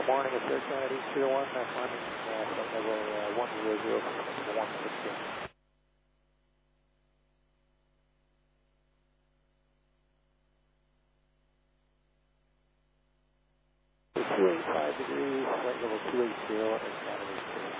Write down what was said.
morning, it's Air East 01, climbing flight level 100 from 116. 285 degrees, flight level 280, and